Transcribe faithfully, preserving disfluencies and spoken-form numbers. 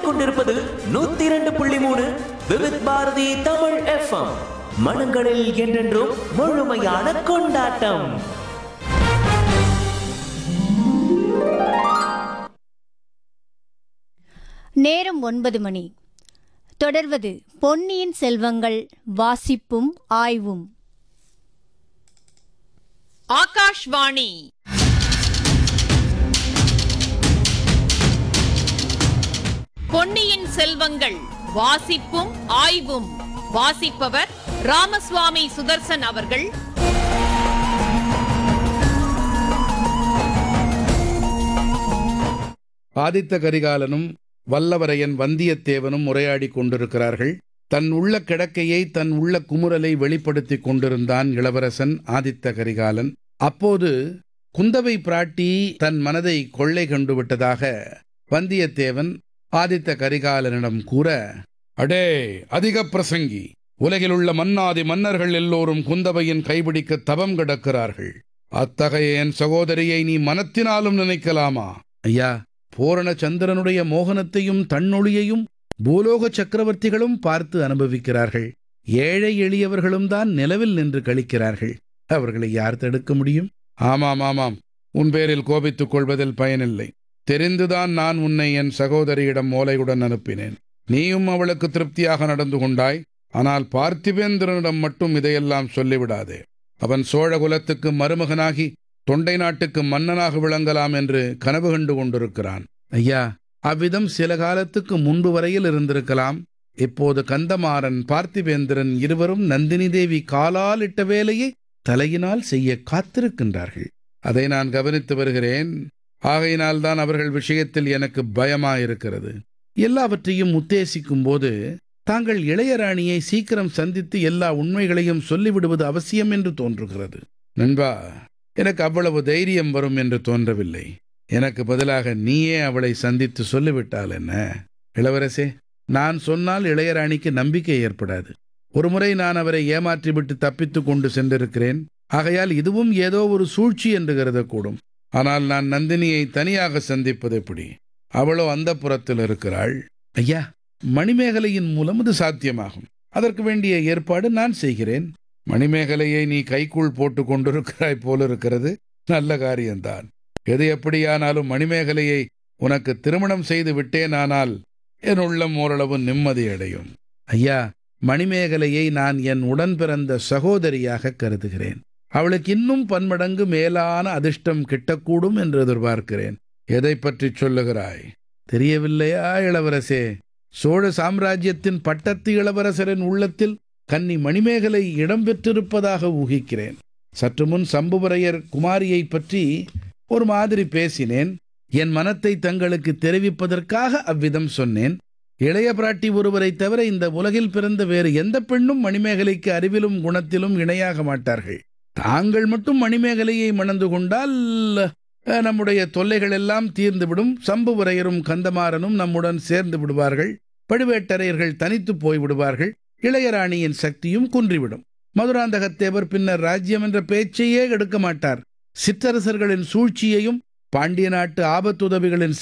கேட்டுக்கொண்டிருப்பது நூத்தி இரண்டு புள்ளி மூணு விவித் பாரதி தமிழ் எஃப்எம். மனங்களில் என்றென்றும் முழுமையான கொண்டாட்டம். நேரம் ஒன்பது மணி. தொடர்வது பொன்னியின் செல்வங்கள் வாசிப்பும் ஆய்வும். ஆகாஷ்வாணி பொன்னியின் செல்வங்கள் வாசிப்பும் ஆய்வும். வாசிப்பவர் ராமசுவாமி சுதர்சன் அவர்கள். ஆதித்த கரிகாலனும் வல்லவரையன் வந்தியத்தேவனும் உரையாடி கொண்டிருக்கிறார்கள். தன் உள்ள கிடக்கையை, தன் உள்ள குமுறலை வெளிப்படுத்திக் கொண்டிருந்தான் இளவரசன் ஆதித்த கரிகாலன். அப்போது குந்தவை பிராட்டி தன் மனதை கொள்ளை கண்டு விட்டதாக வந்தியத்தேவன் ஆதித்த கரிகாலனிடம் கூற, அடே அதிக பிரசங்கி, உலகிலுள்ள மன்னாதி மன்னர்கள் எல்லோரும் குந்தவையின் கைபிடிக்க தவம் கிடக்கிறார்கள். அத்தகைய என் சகோதரியை நீ மனத்தினாலும் நினைக்கலாமா? ஐயா, பூரண சந்திரனுடைய மோகனத்தையும் தன்னொளியையும் பூலோக சக்கரவர்த்திகளும் பார்த்து அனுபவிக்கிறார்கள். ஏழை எளியவர்களும் தான் நிலவில் நின்று கழிக்கிறார்கள். அவர்களை யார் தடுக்க முடியும்? ஆமாம் ஆமாம், உன் பேரில் கோபித்துக் கொள்வதில் பயனில்லை. தெரிந்துதான் நான் உன்னை என் சகோதரியிடம் ஓலையுடன் அனுப்பினேன். நீயும் அவளுக்கு திருப்தியாக நடந்து கொண்டாய். ஆனால் பார்த்திபேந்திரனிடம் மட்டும் இதையெல்லாம் சொல்லிவிடாதே. அவன் சோழ குலத்துக்கு மருமகனாகி தொண்டை நாட்டுக்கு மன்னனாக விளங்கலாம் என்று கனவு கண்டு கொண்டிருக்கிறான். ஐயா, அவ்விதம் சில காலத்துக்கு முன்பு வரையில் இருந்திருக்கலாம். இப்போது கந்தமாறன், பார்த்திபேந்திரன் இருவரும் நந்தினி தேவி காலால் இட்ட வேலையை தலையினால் செய்ய காத்திருக்கின்றார்கள். அதை நான் கவனித்து வருகிறேன். ஆகையினால் தான் அவர்கள் விஷயத்தில் எனக்கு பயமாயிருக்கிறது. எல்லாவற்றையும் உத்தேசிக்கும் போது தாங்கள் இளையராணியை சீக்கிரம் சந்தித்து எல்லா உண்மைகளையும் சொல்லிவிடுவது அவசியம் என்று தோன்றுகிறது. நண்பா, எனக்கு அவ்வளவு தைரியம் வரும் என்று தோன்றவில்லை. எனக்கு பதிலாக நீயே அவளை சந்தித்து சொல்லிவிட்டால் என்ன? இளவரசே, நான் சொன்னால் இளையராணிக்கு நம்பிக்கை ஏற்படாது. ஒருமுறை நான் அவரை ஏமாற்றிவிட்டு தப்பித்து கொண்டு சென்றிருக்கிறேன். ஆகையால் இதுவும் ஏதோ ஒரு சூழ்ச்சி என்று கருதக்கூடும். ஆனால் நான் நந்தினியை தனியாக சந்திப்பது எப்படி? அவளோ அந்த புறத்தில் இருக்கிறாள். ஐயா, மணிமேகலையின் மூலம் அது சாத்தியமாகும். அதற்கு வேண்டிய ஏற்பாடு நான் செய்கிறேன். மணிமேகலையை நீ கைக்குள் போட்டு கொண்டிருக்கிறாய் போலிருக்கிறது. நல்ல காரியம்தான். எது எப்படியானாலும் மணிமேகலையை உனக்கு திருமணம் செய்து விட்டேனானால் என் உள்ளம் ஓரளவு நிம்மதியடையும். ஐயா, மணிமேகலையை நான் என் உடன் பிறந்த சகோதரியாக கருதுகிறேன். அவளுக்கு இன்னும் பன்மடங்கு மேலான அதிர்ஷ்டம் கிட்டக்கூடும் என்று எதிர்பார்க்கிறேன். எதை பற்றி சொல்லுகிறாய்? தெரியவில்லையா இளவரசே? சோழ சாம்ராஜ்யத்தின் பட்டத்து இளவரசரின் உள்ளத்தில் கன்னி மணிமேகலை இடம்பெற்றிருப்பதாக ஊகிக்கிறேன். சற்று முன் சம்புவரையர் குமாரியை பற்றி ஒரு மாதிரி பேசினேன். என் மனத்தை தங்களுக்கு தெரிவிப்பதற்காக அவ்விதம் சொன்னேன். இளைய பிராட்டி ஒருவரை தவிர இந்த உலகில் பிறந்த வேறு எந்த பெண்ணும் மணிமேகலைக்கு அறிவிலும் குணத்திலும் இணையாக மாட்டார்கள். தாங்கள் மட்டும் மணிமேகலையை மணந்து கொண்டால் நம்முடைய தொல்லைகள் எல்லாம் தீர்ந்துவிடும். சம்புவரையரும் கந்தமாறனும் நம்முடன் சேர்ந்து விடுவார்கள். பழுவேட்டரையர்கள் தனித்து போய் விடுவார்கள். இளையராணியின் சக்தியும் குன்றிவிடும். மதுராந்தகத்தேவர் பின்னர் ராஜ்யம் என்ற பேச்சையே எடுக்க மாட்டார். சிற்றரசர்களின் சூழ்ச்சியையும் பாண்டிய நாட்டு ஆபத்துதவிகளின்